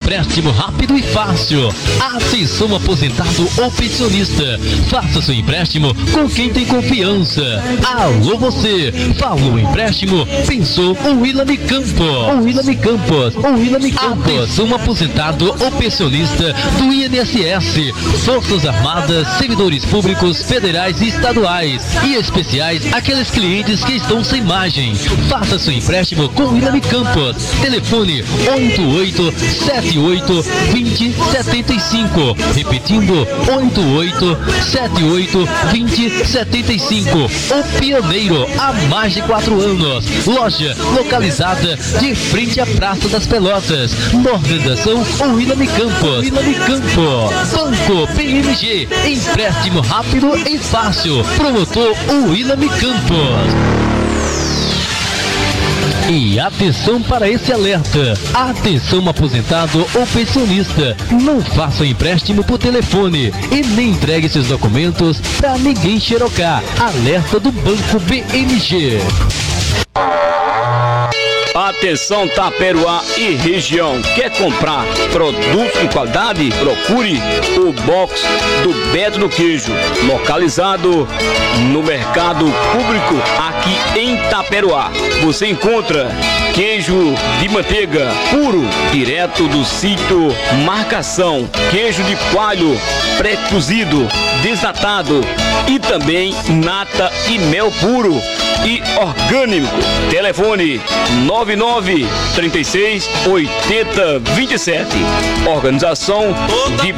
empréstimo rápido e fácil. Atenção aposentado ou pensionista, faça seu empréstimo com quem tem confiança. Alô você, falou empréstimo, pensou o William Campos. Atenção aposentado ou pensionista do INSS, Forças Armadas, servidores públicos federais e estaduais e especiais aqueles clientes que estão sem margem. Faça seu empréstimo com William Campos. Telefone 88782075. Repetindo, 88782075. O pioneiro há mais de 4 anos. Loja localizada de frente à Praça das Pelotas. Na organização William Campos. Banco PMG. Empréstimo rápido e fácil. Promotor William Campos. E atenção para esse alerta. Atenção aposentado ou pensionista. Não faça empréstimo por telefone e nem entregue seus documentos para ninguém xerocar. Alerta do Banco BMG. Atenção Taperoá e região, quer comprar produtos de qualidade? Procure o box do Beto do Queijo, localizado no mercado público aqui em Taperoá. Você encontra queijo de manteiga puro, direto do sítio Marcação, queijo de coalho pré-cozido, desnatado e também nata e mel puro e orgânico. Telefone 99368027. Organização de